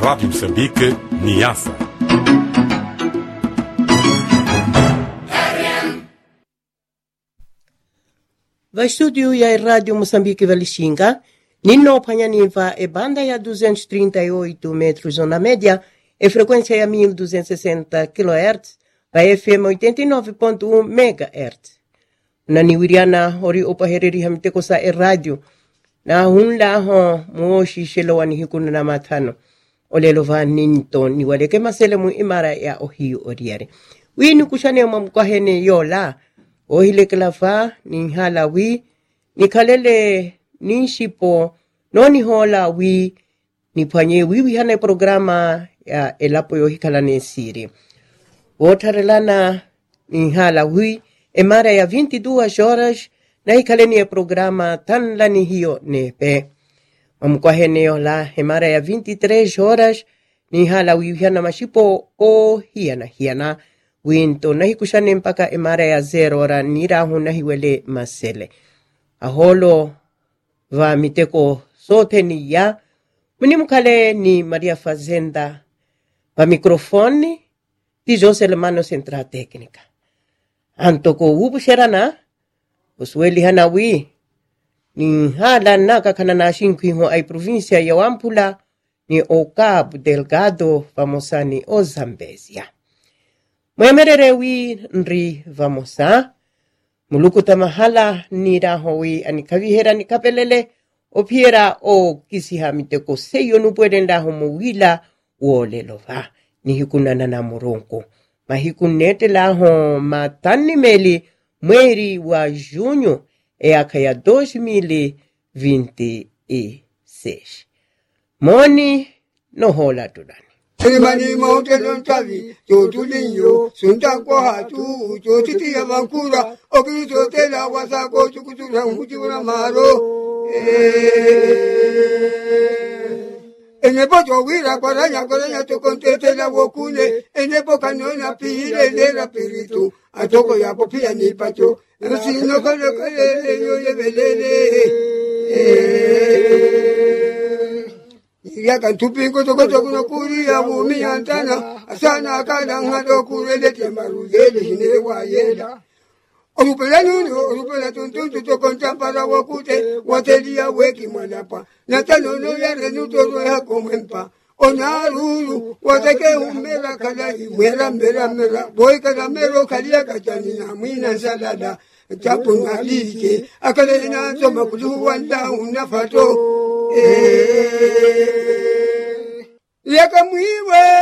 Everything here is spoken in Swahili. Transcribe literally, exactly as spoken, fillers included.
Rádio Moçambique, Niassa. Va studio ya Rádio Moçambique Valixinga, nino panyaniva e banda ya duzentos e trinta e oito metros zona média e frequência ya mil duzentos e sessenta kilohertz, va F M oitenta e nove ponto um megahertz. Na niwiriana ori opa hereri hamiteko sa e radio, na hunla ho moshi shelo wani hikuna na matano. Olelo va ninto ni waleke masele mu imara ya ohiu oriare. Wini kushane mamkwahene yola, ohile klafa ni hala wi, ni kalele ni shipo, no ni hola wi, ni panye wi wi hana programa ya elapo yo hikalane siri. Wotarelana ni hala wi, emara ya vinte e duas horas, na hikaleni ya programa tan lani hiyo nepe. Mamkwahene yola, emara ya vinte e três horas, ni hala wi hana mashipo o hiana hiana. Winto nahi kushane mpaka emara ya zero ora nirahu nahi wele masele. Aholo va miteko sote ni ya. Munimukale ni Maria Fazenda. Va mikrofoni di Jose Lemano Central Técnica. Antoko ubu sherana. Usweli hanawi. Ni hala naka kanana shinkuiho ay provincia ya Wampula. Ni Ocabo Delgado famosani o Zambezia. Mwemererewi nri vamosa. Mulukuta mahala nira howi anikavihera nikapelele. Opiera o kisiha miteko seyo nupuerenda homuwila uolelova. Nihikunana na moronko. Mahikunete laho matani meli mweri wa junho e akaya dois mil e vinte e seis. Moni no hola tudani. Mani mote non tavi, jotu linyo, sunta kwa hatu, jotiti ya vankura, okito tela wasako chukutura mujura maro. Enepo jowira kwaranya kwaranya tokonte tela wokune, enepo kanona pire lera piritu, atoko ya popia ni pacho, nasino kale kale yo yebelele. Ya kantupingo toko toko no kuri ya bumi antana asana kana ngado kurele tembaru yele hine wa yela orupela nuno orupela tuntuntu to kontampara wakute watelia weki mwanapa natano no ya renuto ro ya komempa onaruru wateke umera kala imera mera mera boy kana mero kalia kachani na mwina salada chapo ngalike akale na soma kuju wanda unafato Yaka mwiwe